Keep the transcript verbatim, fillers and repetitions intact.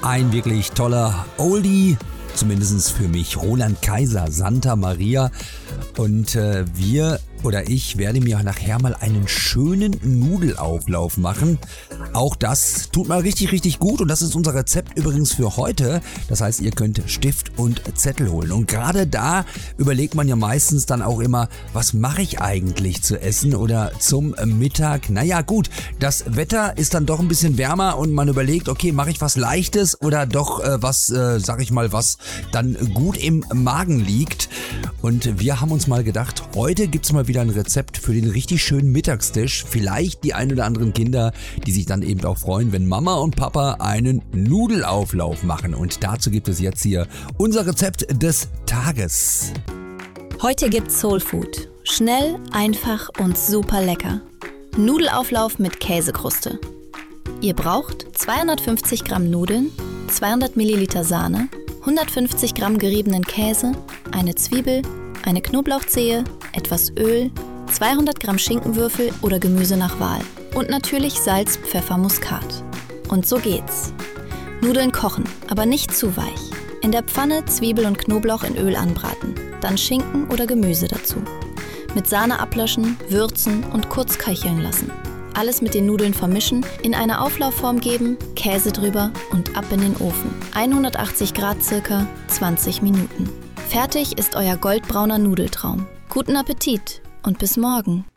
Ein wirklich toller Oldie, zumindest für mich, Roland Kaiser, Santa Maria. Und äh, wir oder ich werde mir nachher mal einen schönen Nudelauflauf machen. Auch das tut mal richtig, richtig gut und das ist unser Rezept übrigens für heute. Das heißt, ihr könnt Stift und Zettel holen. Und gerade da überlegt man ja meistens dann auch immer, was mache ich eigentlich zu essen oder zum Mittag? Naja gut, das Wetter ist dann doch ein bisschen wärmer und man überlegt, okay, mache ich was Leichtes oder doch äh, was, äh, sag ich mal, was dann gut im Magen liegt. Und wir haben uns mal gedacht, heute gibt's mal wieder ein Rezept für den richtig schönen Mittagstisch. Vielleicht die ein oder anderen Kinder, die sich dann eben auch freuen, wenn Mama und Papa einen Nudelauflauf machen. Und dazu gibt es jetzt hier unser Rezept des Tages. Heute gibt's Soul Food. Schnell, einfach und super lecker. Nudelauflauf mit Käsekruste. Ihr braucht zweihundertfünfzig Gramm Nudeln, zweihundert Milliliter Sahne, hundertfünfzig Gramm geriebenen Käse, eine Zwiebel, eine Knoblauchzehe, etwas Öl, zweihundert Gramm Schinkenwürfel oder Gemüse nach Wahl und natürlich Salz, Pfeffer, Muskat. Und so geht's. Nudeln kochen, aber nicht zu weich. In der Pfanne Zwiebel und Knoblauch in Öl anbraten, dann Schinken oder Gemüse dazu. Mit Sahne ablöschen, würzen und kurz köcheln lassen. Alles mit den Nudeln vermischen, in eine Auflaufform geben, Käse drüber und ab in den Ofen. hundertachtzig Grad circa, zwanzig Minuten. Fertig ist euer goldbrauner Nudeltraum. Guten Appetit und bis morgen!